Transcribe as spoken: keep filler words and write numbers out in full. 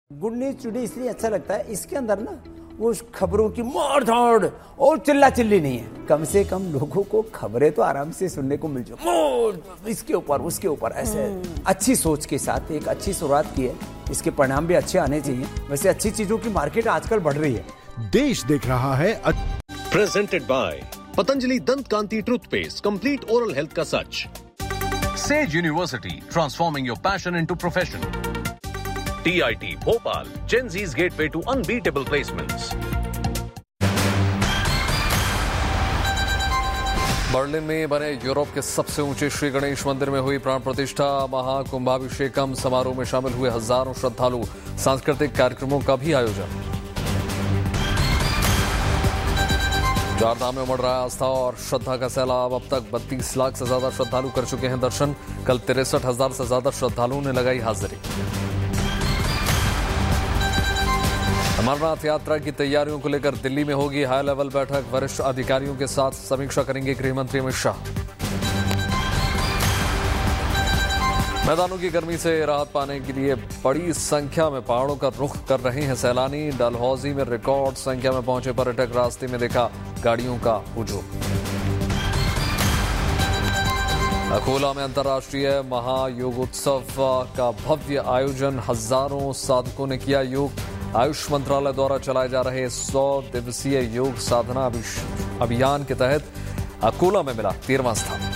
Good news today इसलिए अच्छा लगता है, इसके अंदर ना वो खबरों की मार धाड़ और चिल्ला चिल्ली नहीं है। कम से कम लोगों को खबरें तो आराम से सुनने को मिल जाए, इसके ऊपर उसके ऊपर ऐसे अच्छी सोच के साथ एक अच्छी शुरुआत की है। इसके परिणाम भी अच्छे आने चाहिए। वैसे अच्छी चीजों की मार्केट आजकल बढ़ रही है। देश देख रहा है। प्रेजेंटेड बाय पतंजलि दंत कांति टूथपेस्ट, कंप्लीट ओरल हेल्थ का सच। Says university, transforming your passion into profession. T I T Bhopal, Gen Z's gateway to unbeatable placements. Berlin में बने यूरोप के सबसे ऊंचे श्री गणेश मंदिर में हुई प्राण प्रतिष्ठा महाकुंभाभिषेकम समारोह में शामिल हुए हजारों श्रद्धालु। सांस्कृतिक कार्यक्रमों का भी आयोजन। चार धाम में उमड़ रहा है आस्था और श्रद्धा का सैलाब। अब तक बत्तीस लाख से ज्यादा श्रद्धालु कर चुके हैं दर्शन। कल तिरसठ हजार से ज्यादा श्रद्धालुओं ने लगाई हाजिरी। अमरनाथ यात्रा की तैयारियों को लेकर दिल्ली में होगी हाई लेवल बैठक। वरिष्ठ अधिकारियों के साथ समीक्षा करेंगे गृह मंत्री अमित शाह। मैदानों की गर्मी से राहत पाने के लिए बड़ी संख्या में पहाड़ों का रुख कर रहे हैं सैलानी। डलहौजी में रिकॉर्ड संख्या में पहुंचे पर्यटक। रास्ते में देखा गाड़ियों का हुजूम। अकोला में अंतर्राष्ट्रीय महायोगोत्सव का भव्य आयोजन। हजारों साधकों ने किया योग। आयुष मंत्रालय द्वारा चलाए जा रहे सौ दिवसीय योग साधना अभियान के तहत अकोला में मिला तेरहवां स्थान।